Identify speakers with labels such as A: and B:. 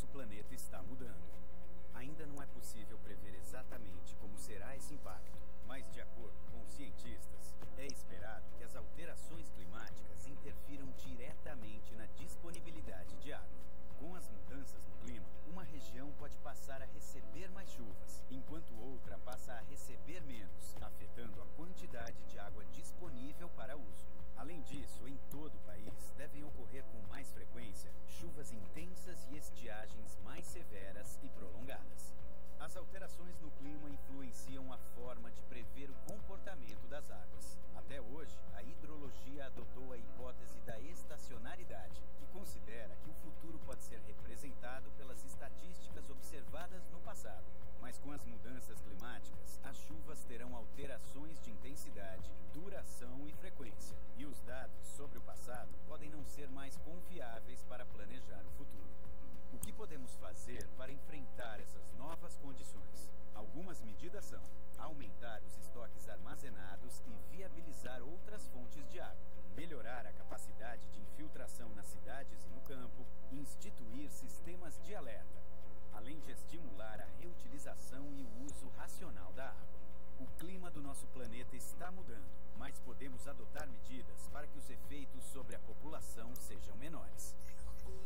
A: nosso planeta está mudando. Ainda não é possível prever exatamente como será esse impacto, mas de acordo com os cientistas, é esperado que as alterações climáticas interfiram diretamente na disponibilidade de água. Com as mudanças no clima, uma região pode passar a receber mais chuvas, enquanto outra passa a receber menos, afetando a quantidade de água disponível para uso. Além disso, em todo o país, devem ocorrer com mais frequência chuvas intensas e estiagens mais severas e prolongadas. As alterações no clima influenciam a forma de prever o comportamento das águas. Até hoje, a hidrologia adotou a hipótese da estacionalidade, que considera que o futuro pode ser representado pelas estatísticas observadas no passado. Mas com as mudanças climáticas, as chuvas terão alterações de intensidade, duração e frequência. E os dados sobre o passado podem não ser mais confiáveis para planejar o futuro. O que podemos fazer para enfrentar essas novas condições? Algumas medidas são aumentar os estoques armazenados e viabilizar outras fontes de água,